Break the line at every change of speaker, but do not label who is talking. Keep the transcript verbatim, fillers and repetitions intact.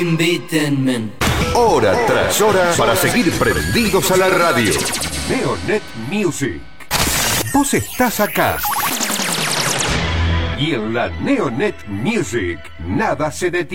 Invítenme.
Hora tras hora para seguir prendidos a la radio. Neonet Music. Vos estás acá. Y en la Neonet Music nada se detiene.